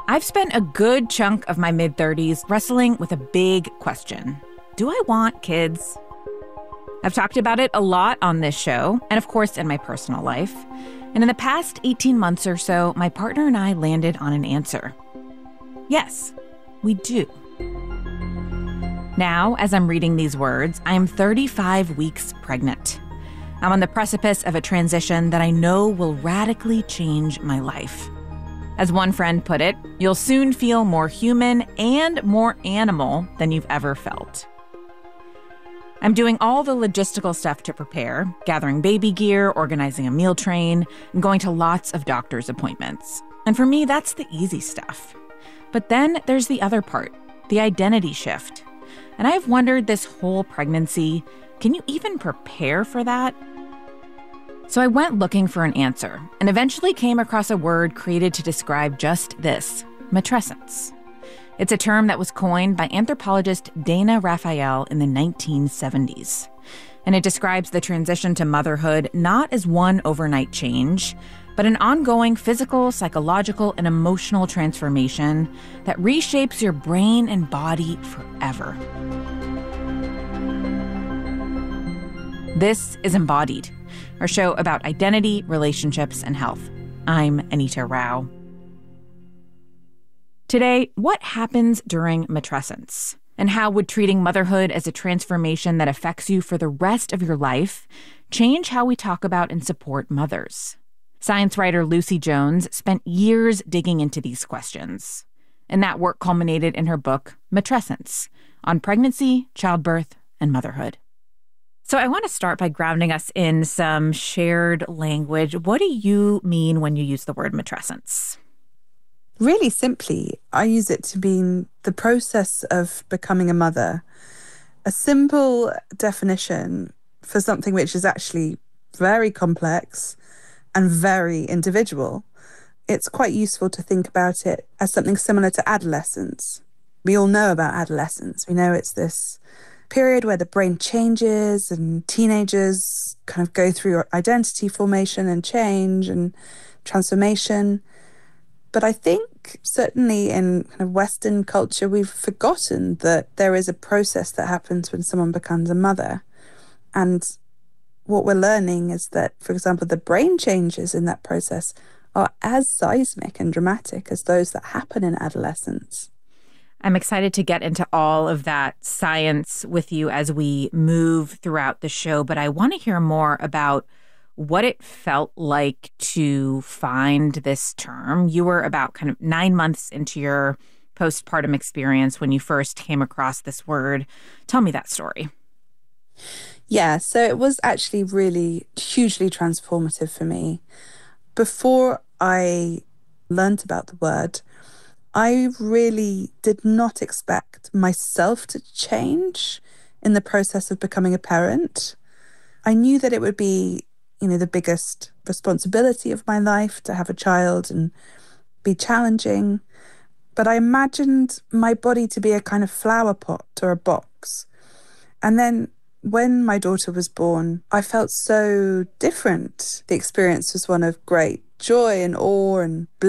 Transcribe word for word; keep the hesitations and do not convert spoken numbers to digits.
I've spent a good chunk of my mid-thirties wrestling with a big question. Do I want kids? I've talked about it a lot on this show, and of course in my personal life. And in the past eighteen months or so, my partner and I landed on an answer. Yes, we do. Now, as I'm reading these words, I am thirty-five weeks pregnant. I'm on the precipice of a transition that I know will radically change my life. As one friend put it, you'll soon feel more human and more animal than you've ever felt. I'm doing all the logistical stuff to prepare, gathering baby gear, organizing a meal train, and going to lots of doctor's appointments. And for me, that's the easy stuff. But then there's the other part, the identity shift. And I've wondered this whole pregnancy, can you even prepare for that? So I went looking for an answer and eventually came across a word created to describe just this, matrescence. It's a term that was coined by anthropologist Dana Raphael in the nineteen seventies. And it describes the transition to motherhood not as one overnight change, but an ongoing physical, psychological, and emotional transformation that reshapes your brain and body forever. This is Embodied, our show about identity, relationships, and health. I'm Anita Rao. Today, what happens during matrescence? And how would treating motherhood as a transformation that affects you for the rest of your life change how we talk about and support mothers? Science writer Lucy Jones spent years digging into these questions. And that work culminated in her book, Matrescence, on pregnancy, childbirth, and motherhood. So I want to start by grounding us in some shared language. What do you mean when you use the word matrescence? Really simply, I use it to mean the process of becoming a mother. A simple definition for something which is actually very complex and very individual. It's quite useful to think about it as something similar to adolescence. We all know about adolescence. We know it's this period where the brain changes and teenagers kind of go through identity formation and change and transformation. But I think certainly in kind of Western culture, we've forgotten that there is a process that happens when someone becomes a mother. And what we're learning is that, for example, the brain changes in that process are as seismic and dramatic as those that happen in adolescence. I'm excited to get into all of that science with you as we move throughout the show, but I want to hear more about what it felt like to find this term. You were about kind of nine months into your postpartum experience when you first came across this word. Tell me that story. Yeah, so it was actually really hugely transformative for me. Before I learned about the word, I really did not expect myself to change in the process of becoming a parent. I knew that it would be, you know, the biggest responsibility of my life to have a child and be challenging. But I imagined my body to be a kind of flower pot or a box. And then when my daughter was born, I felt so different. The experience was one of great joy and awe and bliss.